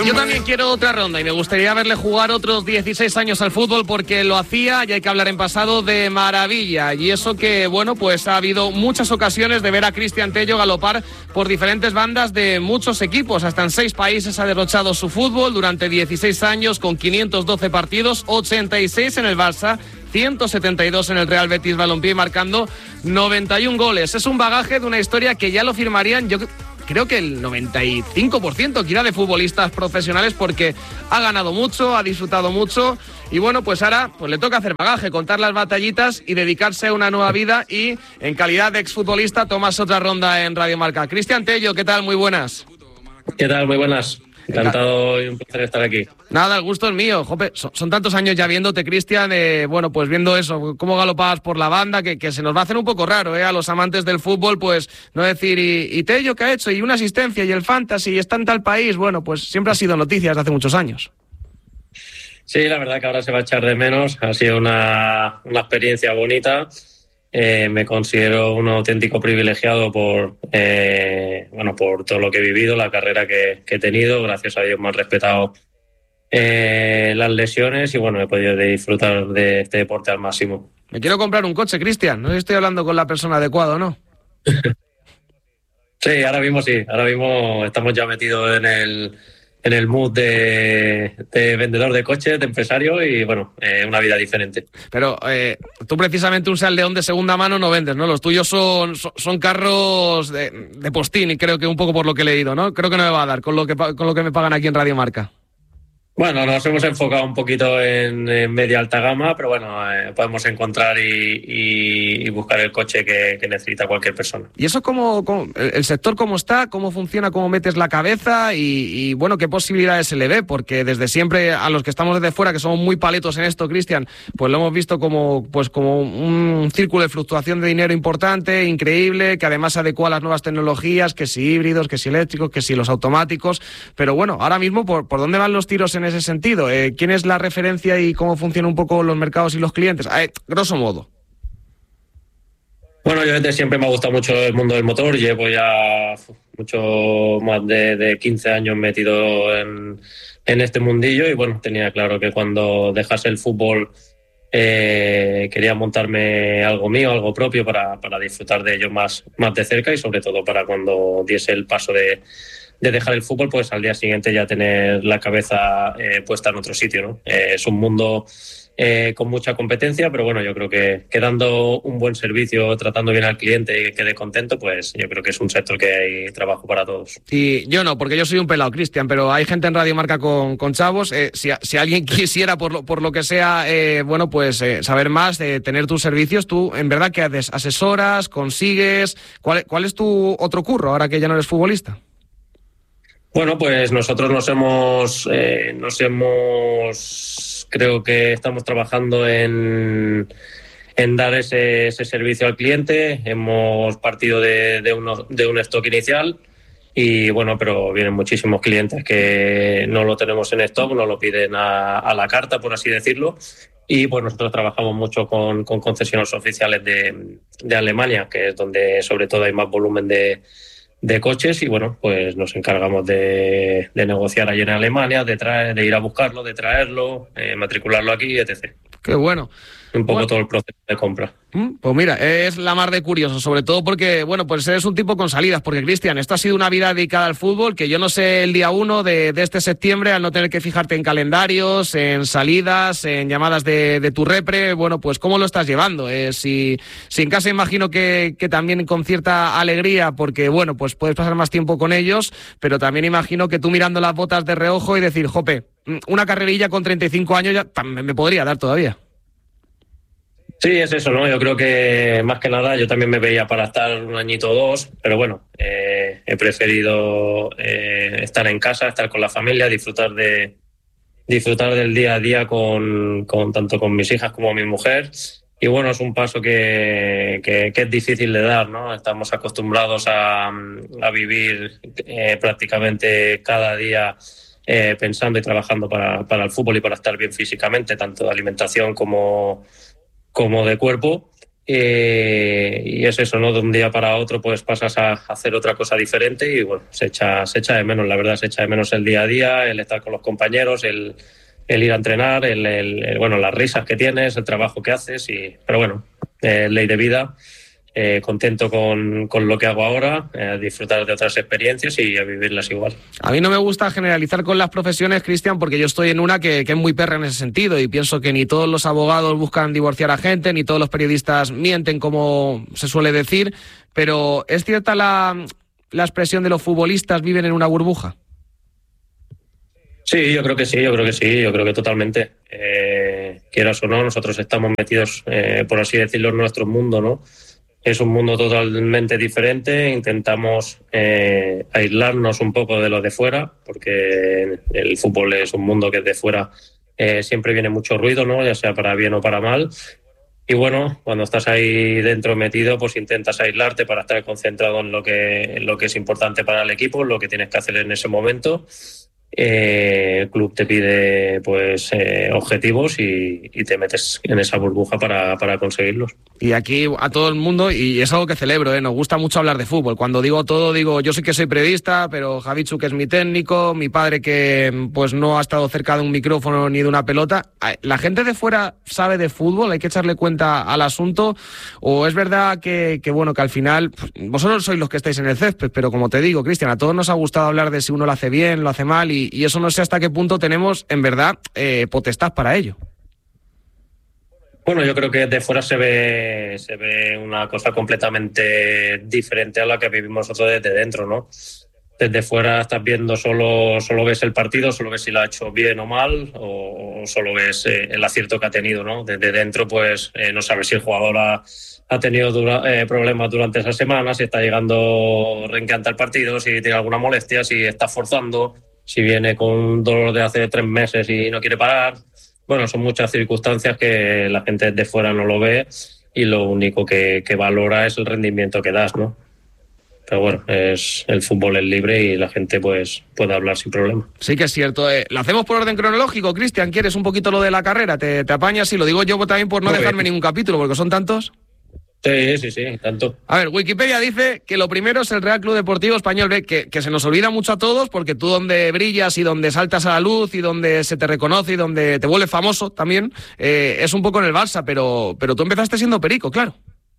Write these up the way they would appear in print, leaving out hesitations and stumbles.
Yo también quiero otra ronda y me gustaría verle jugar otros 16 años al fútbol porque lo hacía y hay que hablar en pasado de maravilla. Y eso que, bueno, pues ha habido muchas ocasiones de ver a Cristian Tello galopar por diferentes bandas de muchos equipos. Hasta en 6 países ha derrochado su fútbol durante 16 años con 512 partidos, 86 en el Barça, 172 en el Real Betis Balompié, marcando 91 goles. Es un bagaje de una historia que ya lo firmarían, yo creo que el 95% quizá de futbolistas profesionales, porque ha ganado mucho, ha disfrutado mucho y bueno, pues ahora pues le toca hacer bagaje, contar las batallitas y dedicarse a una nueva vida, y en calidad de exfutbolista tomas otra ronda en Radio Marca. Cristian Tello, ¿qué tal? Muy buenas. ¿Qué tal? Muy buenas. Encantado y un placer estar aquí. Nada, el gusto es mío. Jope, son tantos años ya viéndote, Cristian, bueno, pues viendo eso, cómo galopabas por la banda, que se nos va a hacer un poco raro, a los amantes del fútbol, pues no decir, ¿y Tello qué ha hecho? Y una asistencia, y el fantasy, y está en tal país. Bueno, pues siempre ha sido noticias de hace muchos años. Sí, la verdad que ahora se va a echar de menos. Ha sido una experiencia bonita. Me considero un auténtico privilegiado por todo lo que he vivido, la carrera que he tenido. Gracias a Dios me han respetado las lesiones y bueno, he podido disfrutar de este deporte al máximo. Me quiero comprar un coche, Cristian. No estoy hablando con la persona adecuada, ¿no? Sí, ahora mismo sí. Ahora mismo estamos ya metidos en el mood de vendedor de coches, de empresario y, bueno, una vida diferente. Pero tú precisamente un Seat León de segunda mano no vendes, ¿no? Los tuyos son carros de postín, y creo que un poco por lo que he leído, ¿no? Creo que no me va a dar con lo que me pagan aquí en Radio Marca. Bueno, nos hemos enfocado un poquito en media alta gama, pero bueno, podemos encontrar y buscar el coche que necesita cualquier persona. ¿Y eso cómo el sector cómo está? ¿Cómo funciona? ¿Cómo metes la cabeza? Y bueno, ¿qué posibilidades se le ve? Porque desde siempre, a los que estamos desde fuera, que somos muy paletos en esto, Cristian, pues lo hemos visto como un círculo de fluctuación de dinero importante, increíble, que además se adecua a las nuevas tecnologías, que si híbridos, que si eléctricos, que si los automáticos. Pero bueno, ahora mismo, ¿por dónde van los tiros en ese sentido? ¿Quién es la referencia y cómo funcionan un poco los mercados y los clientes? Grosso modo. Bueno, yo desde siempre me ha gustado mucho el mundo del motor. Llevo ya mucho más de 15 años metido en este mundillo y bueno, tenía claro que cuando dejase el fútbol quería montarme algo mío, algo propio para disfrutar de ello más de cerca y sobre todo para cuando diese el paso de dejar el fútbol, pues al día siguiente ya tener la cabeza puesta en otro sitio, ¿no? Es un mundo con mucha competencia, pero bueno, yo creo que dando un buen servicio, tratando bien al cliente y que quede contento, pues yo creo que es un sector que hay trabajo para todos. Y yo no, porque yo soy un pelado, Cristian, pero hay gente en Radio Marca con chavos. Si alguien quisiera, por lo que sea, saber más, tener tus servicios, tú, en verdad, ¿qué haces? ¿Asesoras? ¿Consigues? ¿Cuál es tu otro curro ahora que ya no eres futbolista? Bueno, pues nosotros creo que estamos trabajando en dar ese servicio al cliente. Hemos partido de un stock inicial y bueno, pero vienen muchísimos clientes que no lo tenemos en stock, nos lo piden a la carta, por así decirlo. Y pues nosotros trabajamos mucho con concesionarios oficiales de Alemania, que es donde sobre todo hay más volumen de coches y bueno, pues nos encargamos de negociar allí en Alemania, de ir a buscarlo, de traerlo, matricularlo aquí, etc. Qué bueno. Un poco todo el proceso de compra. Pues mira, es la mar de curioso, sobre todo porque, bueno, pues eres un tipo con salidas, porque Cristian, esto ha sido una vida dedicada al fútbol, que yo no sé el día 1 de este septiembre, al no tener que fijarte en calendarios, en salidas, en llamadas de tu repre, bueno, pues ¿cómo lo estás llevando? Si en casa imagino que también con cierta alegría, porque, bueno, pues puedes pasar más tiempo con ellos, pero también imagino que tú mirando las botas de reojo y decir, jope, una carrerilla con 35 años ya me podría dar todavía. Sí, es eso, ¿no? Yo creo que más que nada yo también me veía para estar un añito o dos, pero bueno, he preferido estar en casa, estar con la familia, disfrutar del día a día con tanto con mis hijas como mi mujer. Y bueno, es un paso que es difícil de dar, ¿no? Estamos acostumbrados a vivir prácticamente cada día pensando y trabajando para el fútbol y para estar bien físicamente, tanto de alimentación como de cuerpo, Y es eso, ¿no? De un día para otro pues pasas a hacer otra cosa diferente y bueno, se echa de menos, la verdad, se echa de menos el día a día, el estar con los compañeros, el ir a entrenar, bueno, las risas que tienes, el trabajo que haces, pero bueno, ley de vida. Contento con lo que hago ahora, disfrutar de otras experiencias y a vivirlas igual. A mí no me gusta generalizar con las profesiones, Cristian, porque yo estoy en una que es muy perra en ese sentido y pienso que ni todos los abogados buscan divorciar a gente, ni todos los periodistas mienten, como se suele decir, pero ¿es cierta la expresión de los futbolistas viven en una burbuja? Sí, yo creo que sí, yo creo que totalmente. Quieras o no, nosotros estamos metidos, por así decirlo, en nuestro mundo, ¿no? Es un mundo totalmente diferente, intentamos aislarnos un poco de lo de fuera, porque el fútbol es un mundo que de fuera siempre viene mucho ruido, ¿no? Ya sea para bien o para mal. Y bueno, cuando estás ahí dentro metido, pues intentas aislarte para estar concentrado en lo que es importante para el equipo, lo que tienes que hacer en ese momento. El club te pide pues objetivos y te metes en esa burbuja para conseguirlos. Y aquí a todo el mundo, y es algo que celebro, nos gusta mucho hablar de fútbol. Cuando digo todo, digo, yo sí que soy periodista, pero Javichu, que es mi técnico, mi padre que pues no ha estado cerca de un micrófono ni de una pelota. ¿La gente de fuera sabe de fútbol? ¿Hay que echarle cuenta al asunto? ¿O es verdad que bueno, que al final, pues, vosotros sois los que estáis en el césped, pero como te digo, Cristian, a todos nos ha gustado hablar de si uno lo hace bien, lo hace mal, y eso no sé hasta qué punto tenemos, en verdad, potestad para ello. Bueno, yo creo que desde fuera se ve una cosa completamente diferente a la que vivimos nosotros desde dentro, ¿no? Desde fuera estás viendo solo ves el partido, solo ves si lo ha hecho bien o mal, o solo ves el acierto que ha tenido, ¿no? Desde dentro, pues no sabes si el jugador ha tenido problemas durante esa semana, si está llegando renqueante al partido, si tiene alguna molestia, si está forzando, si viene con un dolor de hace 3 meses y no quiere parar. Bueno, son muchas circunstancias que la gente de fuera no lo ve y lo único que valora es el rendimiento que das, ¿no? Pero bueno, el fútbol es libre y la gente pues puede hablar sin problema. Sí que es cierto. Lo hacemos por orden cronológico, Cristian. ¿Quieres un poquito lo de la carrera? ¿Te apañas? Y lo digo yo también por no dejarme ningún capítulo, porque son tantos. Sí, tanto. A ver, Wikipedia dice que lo primero es el Real Club Deportivo Español B, que se nos olvida mucho a todos, porque tú donde brillas y donde saltas a la luz y donde se te reconoce y donde te vuelves famoso también, es un poco en el Barça, pero tú empezaste siendo perico, claro.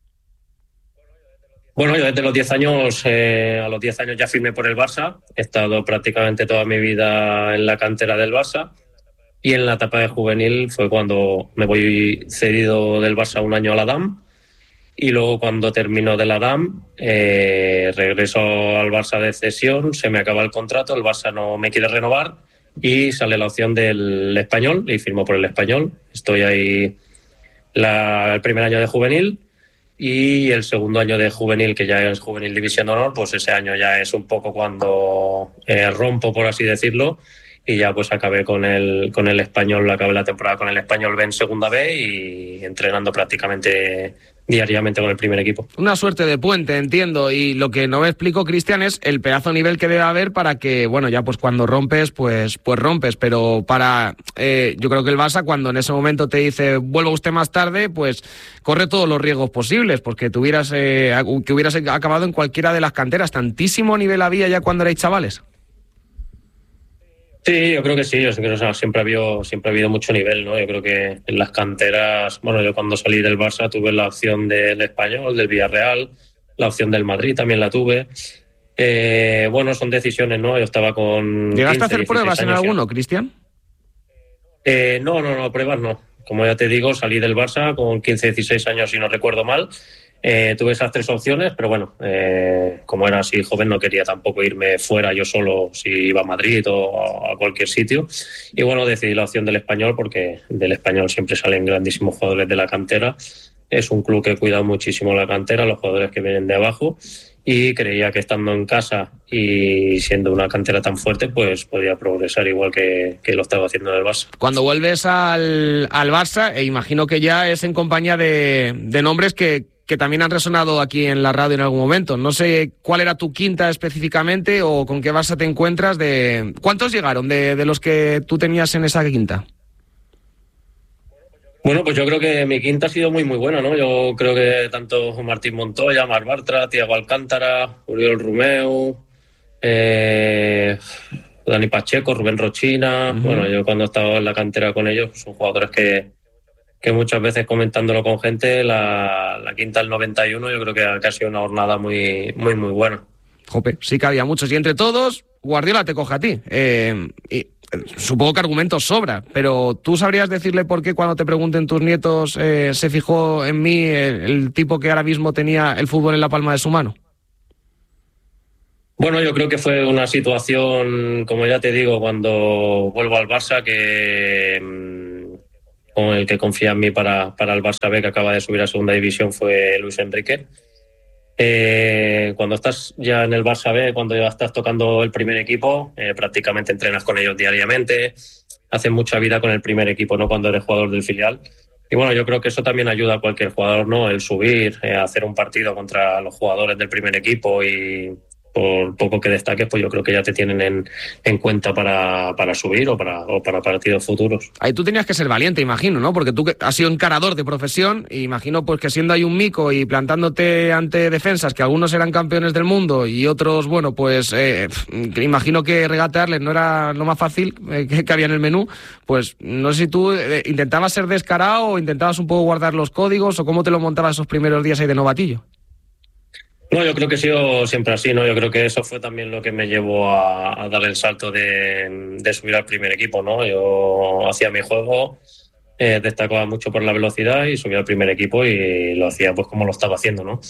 Bueno, yo desde los 10 años, a los 10 años ya firmé por el Barça, he estado prácticamente toda mi vida en la cantera del Barça y en la etapa de juvenil fue cuando me voy cedido del Barça un año a la DAM. Y luego cuando termino de la DAM, regreso al Barça de cesión, se me acaba el contrato, el Barça no me quiere renovar y sale la opción del Español y firmo por el Español. Estoy ahí el primer año de juvenil y el segundo año de juvenil, que ya es juvenil división de honor, pues ese año ya es un poco cuando rompo, por así decirlo, y ya pues acabé con el Español, acabé la temporada con el Español B en segunda B y entrenando prácticamente diariamente con el primer equipo. Una suerte de puente, entiendo, y lo que no me explico, Cristian, es el pedazo de nivel que debe haber para que, bueno, ya pues cuando rompes, pues rompes, pero yo creo que el Barça cuando en ese momento te dice vuelva usted más tarde, pues corre todos los riesgos posibles, porque que hubieras acabado en cualquiera de las canteras. ¿Tantísimo nivel había ya cuando erais chavales? Sí, yo creo que sí, siempre ha habido mucho nivel, ¿no? Yo creo que en las canteras, bueno, yo cuando salí del Barça tuve la opción del Español, del Villarreal, la opción del Madrid también la tuve. Bueno, son decisiones, ¿no? Yo estaba con... ¿Llegaste a hacer pruebas en alguno, Cristian? No, pruebas no. Como ya te digo, salí del Barça con 15, 16 años, si no recuerdo mal. Tuve esas 3 opciones, pero bueno, como era así joven no quería tampoco irme fuera yo solo si iba a Madrid o a cualquier sitio. Y bueno, decidí la opción del Español porque del Español siempre salen grandísimos jugadores de la cantera. Es un club que cuida muchísimo la cantera, los jugadores que vienen de abajo, y creía que estando en casa y siendo una cantera tan fuerte, pues podía progresar igual que lo estaba haciendo en el Barça. Cuando vuelves al Barça, imagino que ya es en compañía de nombres que también han resonado aquí en la radio en algún momento. No sé cuál era tu quinta específicamente o con qué Barça te encuentras. ¿Cuántos llegaron de los que tú tenías en esa quinta? Bueno, pues yo creo que mi quinta ha sido muy buena, ¿no? Yo creo que tanto Martín Montoya, Marc Bartra, Thiago Alcántara, Oriol Romeu, Dani Pacheco, Rubén Rochina. Bueno, yo cuando he estado en la cantera con ellos, pues son jugadores que muchas veces comentándolo con gente, la quinta del 91 yo creo que ha sido una jornada muy buena. Jope, sí que había muchos. Y entre todos, Guardiola te coge a ti. Supongo que argumentos sobra, pero ¿tú sabrías decirle por qué cuando te pregunten tus nietos se fijó en mí el tipo que ahora mismo tenía el fútbol en la palma de su mano? Bueno, yo creo que fue una situación, como ya te digo, cuando vuelvo al Barça, con el que confía en mí para el Barça B, que acaba de subir a segunda división, fue Luis Enrique. Cuando estás ya en el Barça B, cuando ya estás tocando el primer equipo, prácticamente entrenas con ellos diariamente, haces mucha vida con el primer equipo, no cuando eres jugador del filial. Y bueno, yo creo que eso también ayuda a cualquier jugador, ¿no? El subir, hacer un partido contra los jugadores del primer equipo y por poco que destaques, pues yo creo que ya te tienen en cuenta para subir o para partidos futuros. Ahí tú tenías que ser valiente, imagino, ¿no? Porque tú has sido encarador de profesión, y imagino pues que siendo ahí un mico y plantándote ante defensas que algunos eran campeones del mundo y otros, bueno, pues imagino que regatearles no era lo más fácil que había en el menú. Pues no sé si tú intentabas ser descarado o intentabas un poco guardar los códigos, o cómo te lo montabas esos primeros días ahí de novatillo. No, yo creo que he sido siempre así, ¿no? Yo creo que eso fue también lo que me llevó a dar el salto de subir al primer equipo, ¿no? Yo hacía mi juego, destacaba mucho por la velocidad y subí al primer equipo y lo hacía pues como lo estaba haciendo, ¿no?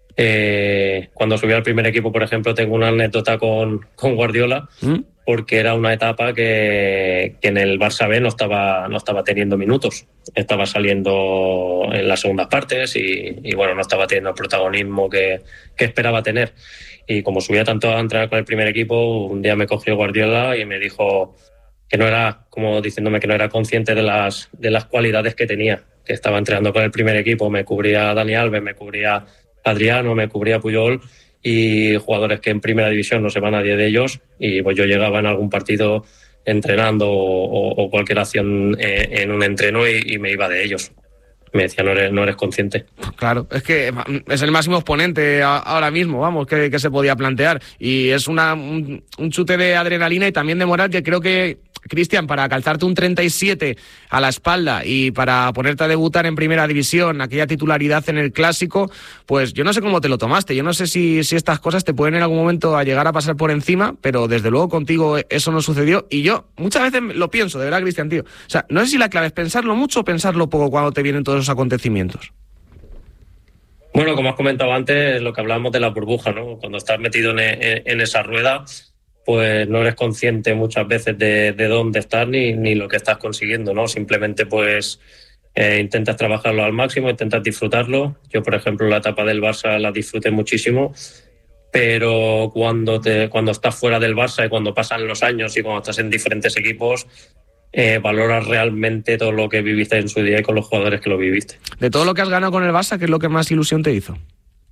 Cuando subí al primer equipo, por ejemplo, tengo una anécdota con Guardiola, porque era una etapa que en el Barça B no estaba teniendo minutos. Estaba saliendo en las segundas partes y bueno, no estaba teniendo el protagonismo que esperaba tener. Y como subía tanto a entrenar con el primer equipo, un día me cogió Guardiola y me dijo que no era, como diciéndome que no era consciente de las cualidades que tenía, que estaba entrenando con el primer equipo. Me cubría Dani Alves, me cubría Adriano, me cubría Puyol, y jugadores que en primera división no se va nadie de ellos, y pues yo llegaba en algún partido entrenando o cualquier acción en un entreno y me iba de ellos. Me decía, no eres consciente. Claro, es que es el máximo exponente ahora mismo, vamos, que se podía plantear. Y es un chute de adrenalina y también de moral que creo que, Cristian, para calzarte un 37 a la espalda y para ponerte a debutar en primera división, aquella titularidad en el Clásico, pues yo no sé cómo te lo tomaste. Yo no sé si estas cosas te pueden en algún momento a llegar a pasar por encima, pero desde luego contigo eso no sucedió. Y yo muchas veces lo pienso, de verdad, Cristian, tío. O sea, no sé si la clave es pensarlo mucho o pensarlo poco cuando te vienen todos esos acontecimientos. Bueno, como has comentado antes, lo que hablábamos de la burbuja, ¿no? Cuando estás metido en esa rueda, pues no eres consciente muchas veces de dónde estás ni lo que estás consiguiendo, ¿no? Simplemente pues intentas trabajarlo al máximo, intentas disfrutarlo. Yo, por ejemplo, la etapa del Barça la disfruté muchísimo, pero cuando estás fuera del Barça y cuando pasan los años y cuando estás en diferentes equipos, valoras realmente todo lo que viviste en su día y con los jugadores que lo viviste. De todo lo que has ganado con el Barça, ¿qué es lo que más ilusión te hizo?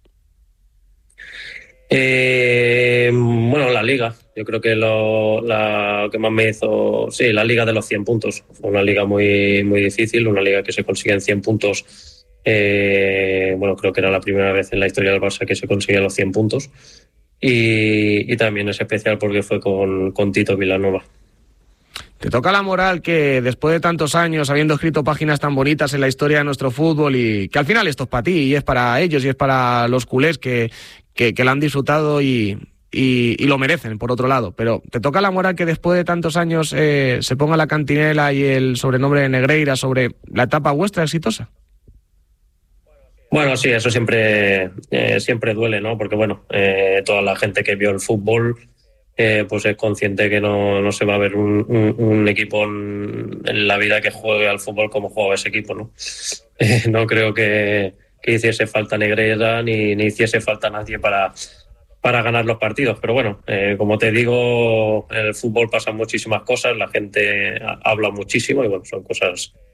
Bueno, la Liga. Yo creo que lo que más me hizo, sí, la Liga de los 100 puntos. Fue una liga muy difícil, una liga que se consigue en 100 puntos. Bueno, creo que era la primera vez en la historia del Barça que se conseguía los 100 puntos. Y también es especial porque fue con Tito Vilanova. Te toca la moral que después de tantos años, habiendo escrito páginas tan bonitas en la historia de nuestro fútbol, y que al final esto es para ti y es para ellos y es para los culés que la han disfrutado y lo merecen, por otro lado, pero te toca la moral que después de tantos años se ponga la cantinela y el sobrenombre de Negreira sobre la etapa vuestra exitosa. Bueno, sí, eso siempre duele, ¿no? Porque bueno, toda la gente que vio el fútbol pues es consciente que no se va a ver un equipo en la vida que juegue al fútbol como jugaba ese equipo, ¿no? No creo que hiciese falta Negreira ni hiciese falta nadie para ganar los partidos, pero bueno, como te digo, en el fútbol pasan muchísimas cosas, la gente habla muchísimo y bueno, son cosas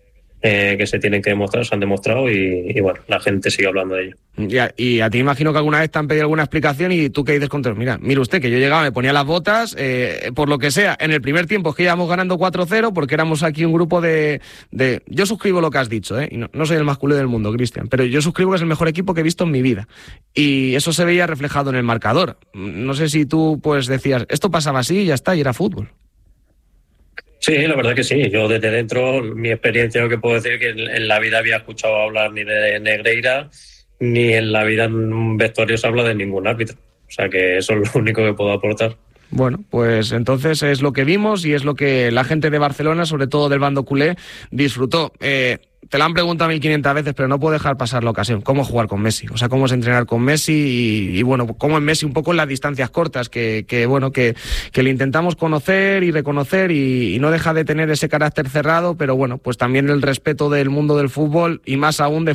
que se tienen que demostrar, se han demostrado y bueno, la gente sigue hablando de ello. Y a ti imagino que alguna vez te han pedido alguna explicación y tú qué dices contra él. Mire usted, que yo llegaba, me ponía las botas, por lo que sea, en el primer tiempo es que íbamos ganando 4-0 porque éramos aquí un grupo de... Yo suscribo lo que has dicho, y no soy el más culé del mundo, Cristian, pero yo suscribo que es el mejor equipo que he visto en mi vida. Y eso se veía reflejado en el marcador. No sé si tú pues decías, esto pasaba así y ya está, y era fútbol. Sí, la verdad que sí. Yo desde dentro, mi experiencia, lo que puedo decir es que en la vida había escuchado hablar ni de Negreira, ni en la vida en un vestuario se habla de ningún árbitro. O sea que eso es lo único que puedo aportar. Bueno, pues entonces es lo que vimos y es lo que la gente de Barcelona, sobre todo del bando culé, disfrutó. Te lo han preguntado 1500 veces, pero no puedo dejar pasar la ocasión. ¿Cómo jugar con Messi? O sea, cómo es entrenar con Messi y bueno, cómo es Messi un poco en las distancias cortas, que le intentamos conocer y reconocer y no deja de tener ese carácter cerrado, pero bueno, pues también el respeto del mundo del fútbol y más aún después